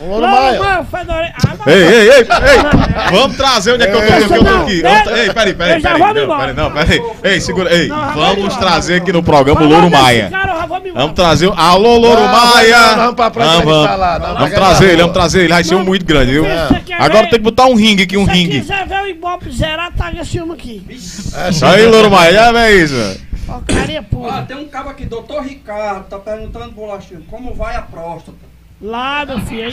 Louro Maia. Ei. Vamos trazer onde é que eu tô aqui. Ei, peraí. Ei, segura. Ei, vamos trazer aqui no programa o Louro Maia. Vamos trazer. Alô, Louro Maia. Vamos pra praia falar. Vamos trazer ele. Vai ser um muito grande, viu? Agora tem que botar um ringue aqui, um ringue. Se quiser ver o Ibope zerar, taga esse filme aqui. Isso aí, Louro Maia, já vê isso. Porcaria pura. Tem um cabo aqui, doutor Ricardo, tá perguntando, Bolachinho, como vai a próstata? Lá, meu filho,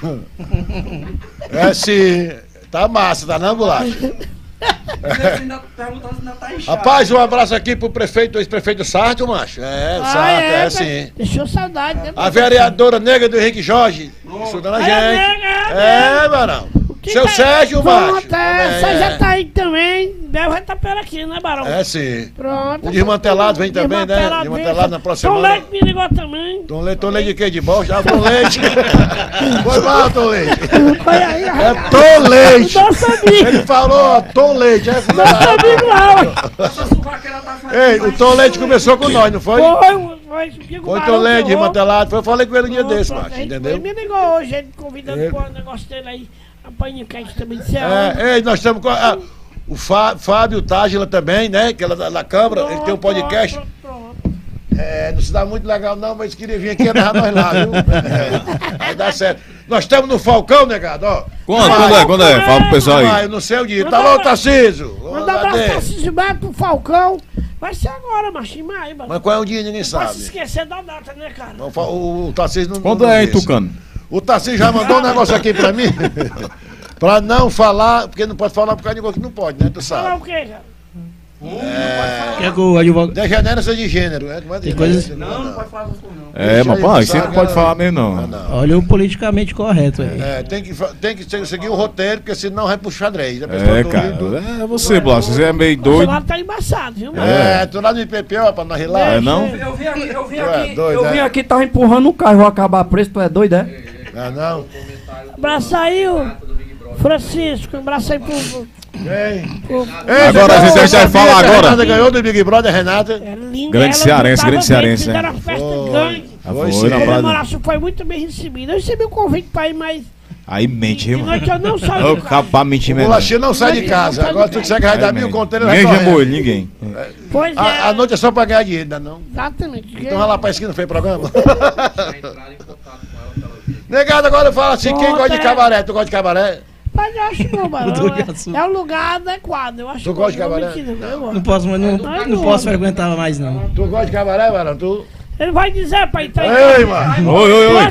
aí Sim. Tá massa, tá não, Bolacha? Perguntando se ainda tá inchado. Rapaz, um abraço aqui pro prefeito, ex-prefeito Sarto, macho. Sim. Deixou saudade, né? A vereadora negra do Henrique Jorge, estudando a gente. Barão. Seu Sérgio, macho. Você já tá aí também. Bel vai estar por aqui, né, Barão? Sim. Pronto. O desmantelado vem também, né? Desmantelado na próxima semana. Tom Leite me ligou também. Tom Leite de quê? De bosta? Tom Leite. Foi mal, Tom Leite. Foi aí, é Tom Leite. Nosso amigo. Ele falou, Tom Leite. Nosso amigo lá. Ei, o Tom Leite começou com nós, não foi? Foi Tom Leite, desmantelado. Eu falei com ele um dia desse, macho, entendeu? Ele me ligou hoje, ele convidando para o negócio dele aí. Apanho quente também de céu. Ei, nós estamos com o Fábio Tágila também, né? Que ela da Câmara, ele tem um podcast. Não se dá muito legal não, mas queria vir aqui e levar nós lá, viu? Vai dar certo. Nós estamos no Falcão, negado, ó. Quando é? Fala pro pessoal aí. Eu não sei o dia. Tá lá o Tarcísio. Manda abraço pro Tarcísio, vai pro Falcão. Vai ser agora, machinho, mas qual é o dia, ninguém sabe. Não pode se esquecer da data, né, cara? O Tarcísio não... Quando é, hein, Tucano? O Tarcísio já mandou um negócio aqui pra mim. Pra não falar, porque não pode falar por causa de negócio que não pode, né? Tu sabe. Falar o quê, cara? Quer que o advogado... Degenera-se de gênero. Tem coisas... Não pode falar isso não. Mas pai, você não pode falar mesmo não. Olha o politicamente correto aí. Tem que seguir o roteiro, porque senão vai pro xadrez. Cara. É você, Blas, você é meio doido. Você lá tá embaçado, viu, mano? Tu lá no IPP, ó, pra nós rilar. Não? Eu vim aqui, tava empurrando o carro, vou acabar preso, tu é doido, é? Não. Abraça aí o Francisco, abraça aí pro... Agora a gente vai falar agora. Renata ganhou do Big Brother, Renata. Grande cearense, Fizeram uma festa grande. Foi muito bem recebido. Eu recebi um convite pra ir, mas... Aí mente, irmão. Eu não saio de casa. Pra mentir mesmo. O Bolachinho não sai de casa. Agora tu disser que vai dar 1.000 conteiros, ninguém gemou ele, ninguém. Pois é. A noite é só pra ganhar dinheiro, ainda não? Exatamente. Então vai lá pra esquina, fez programa. Negado, agora fala assim, quem gosta de cabaré? Tu gosta de cabaré? Mas eu acho bom, mano. É um lugar adequado. Eu acho. Tu gosta de cabaré? Não posso, mas não posso frequentar mais, não. Tu gosta de cabaré, Barão? Ele vai dizer pra entrar. Ei, mano! Oi!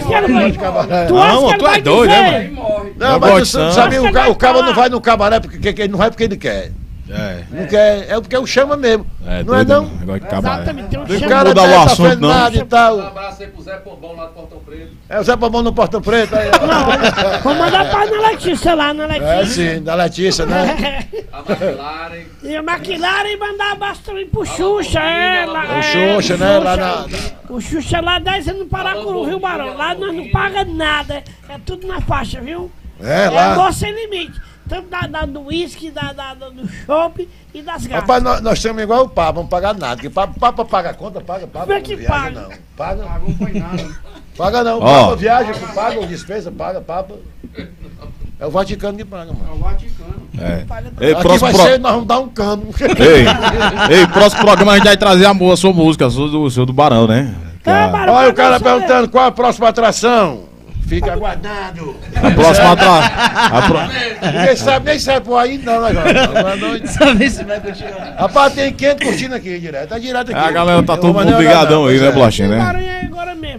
Tu é doido, né, mano? Não, mas tu sabe, o cabo não vai no cabaré porque ele não vai porque ele quer. Não quer, é porque eu chamo mesmo. Não é não? Exatamente, o cara tá fazendo nada e tal. Um abraço aí pro Zé Pombão lá do Portão Preto. É o Zé Pombão no Portão Preto aí. Não, vou mandar pra Ana Letícia lá, Ana Letícia. Sim, da Letícia, né? A McLaren. E a McLaren mandar abraço também pro Xuxa, O Xuxa, né? Lá na... O Xuxa lá 10 anos no Paracuru, viu, Barão? Lá nós não paga nada, é tudo na faixa, viu? É, lá. É amor sem limite. Tanto do uísque, do chopp e das gatas. Rapaz, nós estamos igual o Papa, não pagar nada. Porque Papa paga a conta, paga. Como é que viaja, paga? Não. Paga. Não foi nada. Paga não. Papa viaja, paga, despesa, paga, Papa. É o Vaticano que paga, mano. É o Vaticano. Ei, aqui vai ser, nós vamos dar um cano. Ei, próximo programa a gente vai trazer a sua música, o seu do Barão, né? Olha o cara perguntando qual a próxima atração. Fica aguardando. A próxima atração. Ninguém nem sabe por aí, não, né, João? Sabe se vai continuar. Rapaz, tem 500 curtindo aqui direto. Tá direto aqui. A galera tá todo mundo ligadão aí, né, Blochinho, né? Agora mesmo.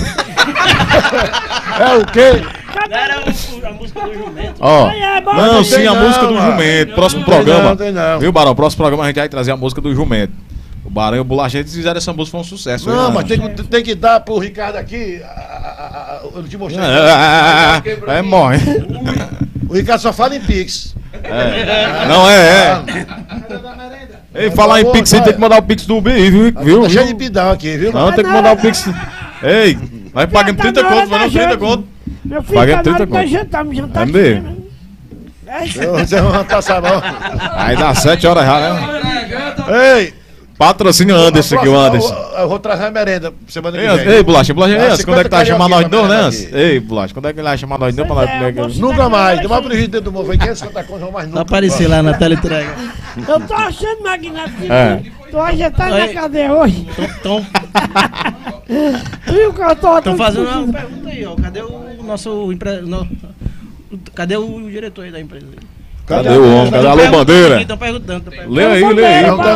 É o quê? Era a música do Jumento. Ó, não, sim, a música do mano. Jumento. Próximo programa. Não. Viu, Barão? Próximo programa a gente vai trazer a música do Jumento. O Barão e o Bolachinho fizeram essa música, foi um sucesso. Não, mas tem que dar pro Ricardo aqui. Eu te mostrei. Morre. O Ricardo só fala em Pix. Não, Ei, falar em Pix, você tem que mandar o Pix do BI, viu? Tá cheio de pidão aqui, viu? Não, tem que mandar o Pix. Ei, vai pagando 30 conto, vai não 30 conto. Meu filho, Paga tá 30 na hora de conto. jantar É mesmo? Você não vai passar não. Aí dá 7 horas já, né? Ei, Patrocínio Anderson aqui, o Anderson. Eu vou trazer a merenda semana que vem. Ei, Bolacha, Anderson, quando é que tá chamando nós dois, né, Anderson? Ei, Bolacha, quando é que ele vai chamar nós dois pra nós comer aqui? Nunca mais. Tem mais prejuízo do mundo. Foi 550 conto, mais nunca. Não aparecer lá na tela entrega. Eu tô achando, Magnata, que tu hoje tá na cadeia hoje. Estão fazendo uma pergunta aí, ó. Cadê o nosso empresário? Cadê o diretor aí da empresa? Cadê o homem? Cadê a Alô Bandeira? Estão perguntando. Lê aí.